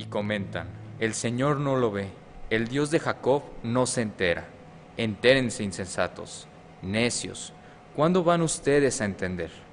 comentan, el Señor no lo ve, el Dios de Jacob no se entera. Entérense, insensatos, necios, ¿cuándo van ustedes a entender?